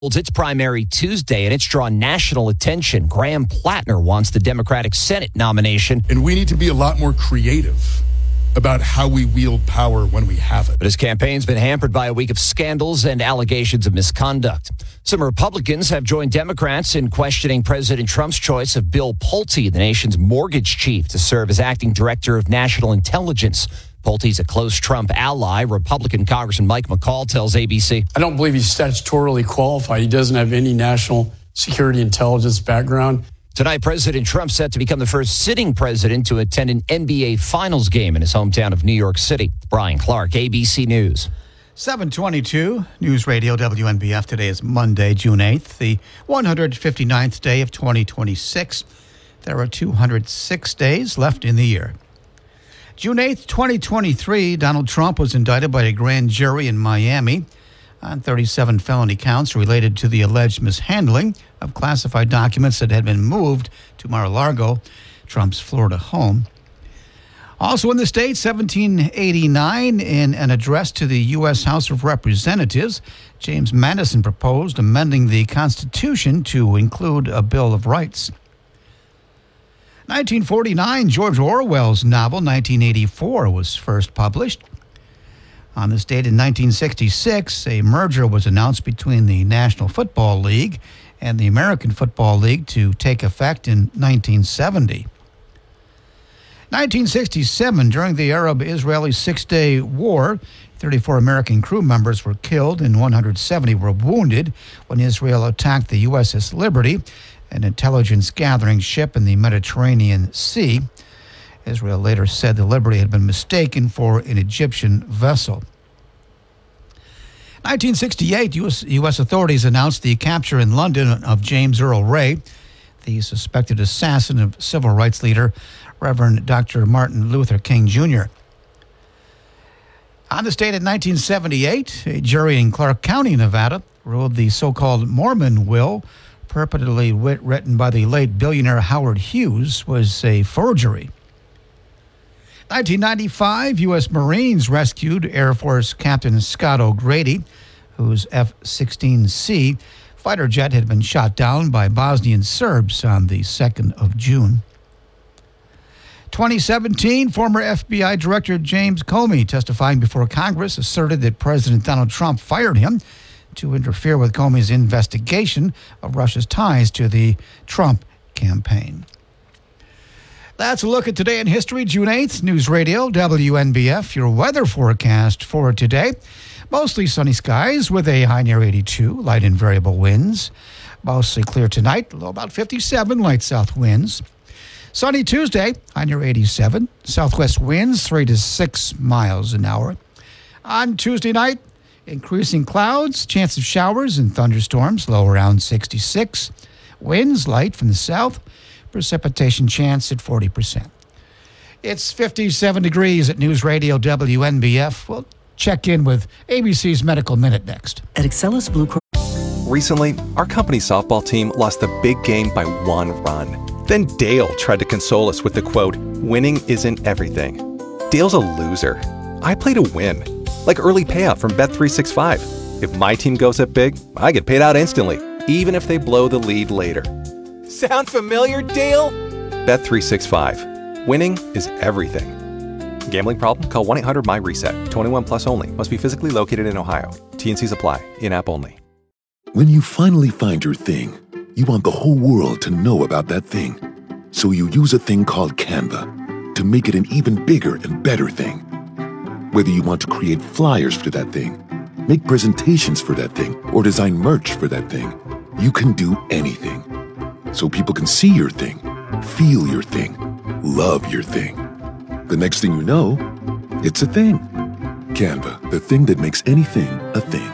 holds its primary Tuesday, and it's drawn national attention. Graham Plattner wants the Democratic Senate nomination. And we need to be a lot more creative about how we wield power when we have it. But his campaign's been hampered by a week of scandals and allegations of misconduct. Some Republicans have joined Democrats in questioning President Trump's choice of Bill Pulte, the nation's mortgage chief, to serve as acting director of national intelligence. Pulte's a close Trump ally. Republican Congressman Mike McCall tells ABC. I don't believe he's statutorily qualified. He doesn't have any national security intelligence background. Tonight, President Trump set to become the first sitting president to attend an NBA Finals game in his hometown of New York City. Brian Clark, ABC News. 7:22 News Radio WNBF. Today is Monday, June 8th, the 159th day of 2026. There are 206 days left in the year. June 8th, 2023, Donald Trump was indicted by a grand jury in Miami on 37 felony counts related to the alleged mishandling of classified documents that had been moved to Mar-a-Lago, Trump's Florida home. Also in the state, 1789, in an address to the U.S. House of Representatives, James Madison proposed amending the Constitution to include a Bill of Rights. 1949, George Orwell's novel 1984 was first published. On this date in 1966, a merger was announced between the National Football League and the American Football League to take effect in 1970. 1967, during the Arab-Israeli Six-Day War, 34 American crew members were killed and 170 were wounded when Israel attacked the USS Liberty, an intelligence-gathering ship in the Mediterranean Sea. Israel later said the Liberty had been mistaken for an Egyptian vessel. 1968, U.S. authorities announced the capture in London of James Earl Ray, the suspected assassin of civil rights leader Reverend Dr. Martin Luther King Jr. On this date in 1978, a jury in Clark County, Nevada, ruled the so-called Mormon will, purportedly written by the late billionaire Howard Hughes, was a forgery. 1995, U.S. Marines rescued Air Force Captain Scott O'Grady, whose F-16C fighter jet had been shot down by Bosnian Serbs on the 2nd of June. 2017, former FBI Director James Comey, testifying before Congress, asserted that President Donald Trump fired him to interfere with Comey's investigation of Russia's ties to the Trump campaign. That's a look at today in history, June 8th, News Radio, WNBF, your weather forecast for today. Mostly sunny skies with a high near 82, light and variable winds. Mostly clear tonight, low about 57, light south winds. Sunny Tuesday, high near 87, southwest winds 3 to 6 miles an hour. On Tuesday night, increasing clouds, chance of showers and thunderstorms, low around 66. Winds light from the south, precipitation chance at 40%. It's 57 degrees at News Radio WNBF. We'll check in with ABC's Medical Minute next. At Excellus Blue Cross. Recently, our company's softball team lost a big game by 1 run. Then Dale tried to console us with the quote, "Winning isn't everything." Dale's a loser. I play to win. Like early payout from Bet365. If my team goes up big, I get paid out instantly, even if they blow the lead later. Sound familiar, Dale? Bet365. Winning is everything. Gambling problem? Call 1-800-MY-RESET. 21 plus only. Must be physically located in Ohio. T&Cs apply. In-app only. When you finally find your thing, you want the whole world to know about that thing. So you use a thing called Canva to make it an even bigger and better thing. Whether you want to create flyers for that thing, make presentations for that thing, or design merch for that thing, you can do anything. So people can see your thing, feel your thing, love your thing. The next thing you know, it's a thing. Canva, the thing that makes anything a thing.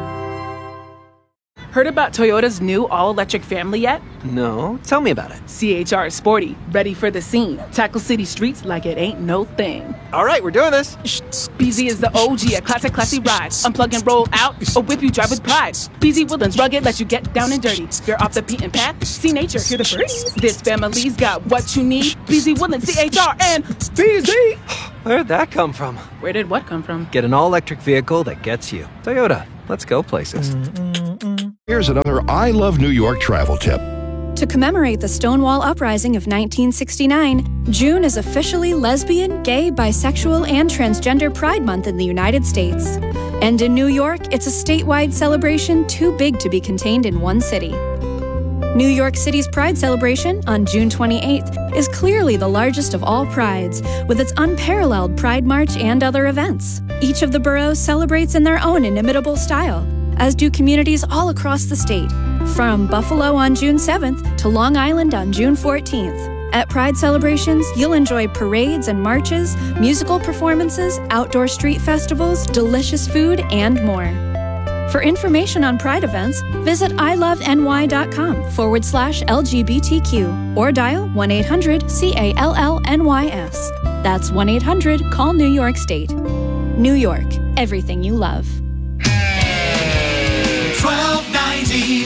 Heard about Toyota's new all-electric family yet? No, tell me about it. CHR is sporty, ready for the scene. Tackle city streets like it ain't no thing. All right, we're doing this. BZ is the OG, a classic classy ride. Unplug and roll out, or whip you drive with pride. BZ Woodlands rugged, let you get down and dirty. You're off the beaten path, see nature, hear the birds. This family's got what you need. BZ Woodlands, CHR, and BZ. Where'd that come from? Where did what come from? Get an all-electric vehicle that gets you. Toyota, let's go places. Here's another I Love New York travel tip. To commemorate the Stonewall Uprising of 1969, June is officially Lesbian, Gay, Bisexual, and Transgender Pride Month in the United States. And in New York, it's a statewide celebration too big to be contained in one city. New York City's Pride celebration on June 28th is clearly the largest of all prides, with its unparalleled Pride March and other events. Each of the boroughs celebrates in their own inimitable style, as do communities all across the state, from Buffalo on June 7th to Long Island on June 14th. At Pride celebrations, you'll enjoy parades and marches, musical performances, outdoor street festivals, delicious food, and more. For information on Pride events, visit iloveny.com/LGBTQ or dial 1-800-CALLNYS. That's 1-800-CALL New York State. New York, everything you love. 1290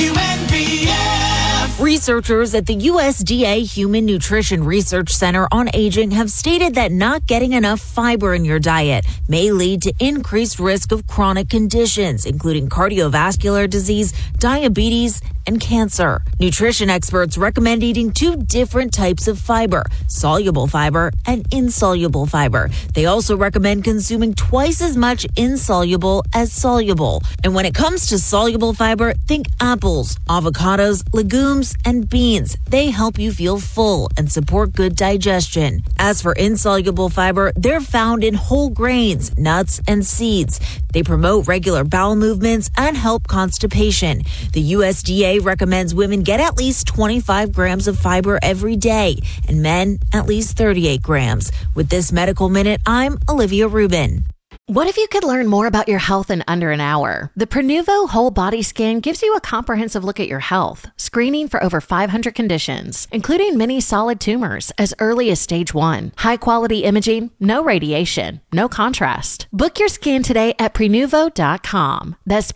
WNBF. Researchers at the USDA Human Nutrition Research Center on Aging have stated that not getting enough fiber in your diet may lead to increased risk of chronic conditions, including cardiovascular disease, diabetes, and cancer. Nutrition experts recommend eating two different types of fiber, soluble fiber and insoluble fiber. They also recommend consuming twice as much insoluble as soluble. And when it comes to soluble fiber, think apples, avocados, legumes, and beans. They help you feel full and support good digestion. As for insoluble fiber, they're found in whole grains, nuts, and seeds. They promote regular bowel movements and help constipation. The USDA recommends women get at least 25 grams of fiber every day, and men at least 38 grams. With this Medical Minute, I'm Olivia Rubin. What if you could learn more about your health in under an hour? The Prenuvo Whole Body Scan gives you a comprehensive look at your health, screening for over 500 conditions, including many solid tumors as early as stage 1. High-quality imaging, no radiation, no contrast. Book your scan today at Prenuvo.com. That's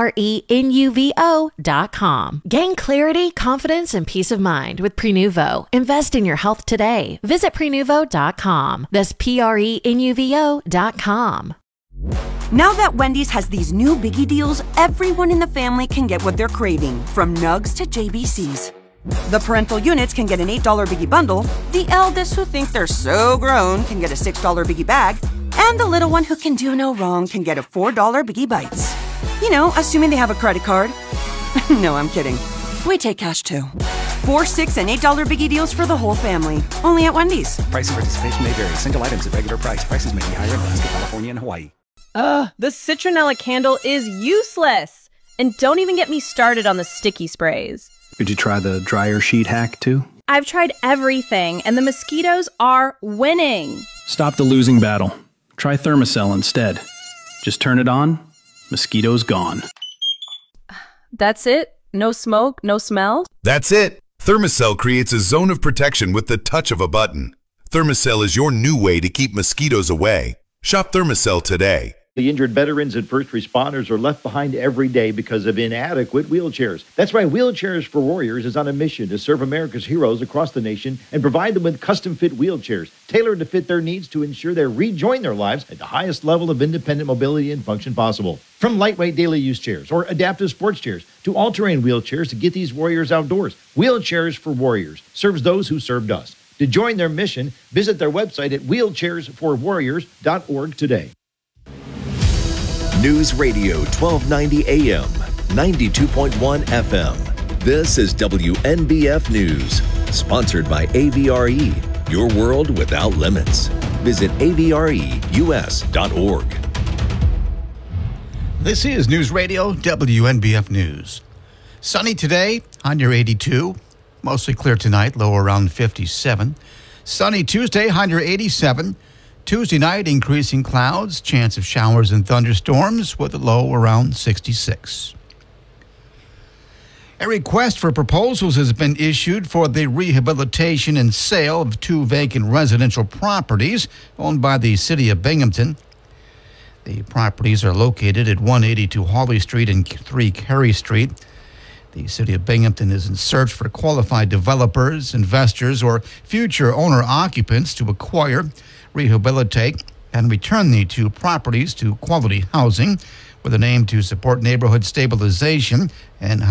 Prenuvo.com. Gain clarity, confidence, and peace of mind with Prenuvo. Invest in your health today. Visit Prenuvo.com. That's Prenuvo.com. Now that Wendy's has these new Biggie deals, everyone in the family can get what they're craving, from nugs to JBCs. The parental units can get an $8 Biggie bundle, the eldest who think they're so grown can get a $6 Biggie bag, and the little one who can do no wrong can get a $4 Biggie Bites. You know, assuming they have a credit card. No, I'm kidding. We take cash too. $4, $6, and $8 Biggie deals for the whole family. Only at Wendy's. Price and participation may vary. Single items at regular price. Prices may be higher in Alaska, California, and Hawaii. The citronella candle is useless. And don't even get me started on the sticky sprays. Did you try the dryer sheet hack too? I've tried everything, and the mosquitoes are winning. Stop the losing battle. Try Thermacell instead. Just turn it on, mosquitoes gone. That's it? No smoke, no smell? That's it. Thermacell creates a zone of protection with the touch of a button. Thermacell is your new way to keep mosquitoes away. Shop Thermacell today. The injured veterans and first responders are left behind every day because of inadequate wheelchairs. That's why Wheelchairs for Warriors is on a mission to serve America's heroes across the nation and provide them with custom-fit wheelchairs, tailored to fit their needs to ensure they rejoin their lives at the highest level of independent mobility and function possible. From lightweight daily use chairs or adaptive sports chairs to all-terrain wheelchairs to get these warriors outdoors, Wheelchairs for Warriors serves those who served us. To join their mission, visit their website at wheelchairsforwarriors.org today. News Radio 1290 AM, 92.1 FM. This is WNBF News, sponsored by AVRE, your world without limits. Visit avreus.org. This is News Radio WNBF News. Sunny today, high near 82. Mostly clear tonight, low around 57. Sunny Tuesday, high near 87. Tuesday night, increasing clouds, chance of showers and thunderstorms with a low around 66. A request for proposals has been issued for the rehabilitation and sale of 2 vacant residential properties owned by the city of Binghamton. The properties are located at 182 Hawley Street and 3 Carey Street. The city of Binghamton is in search for qualified developers, investors, or future owner-occupants to acquire, rehabilitate, and return the 2 properties to quality housing with an aim to support neighborhood stabilization and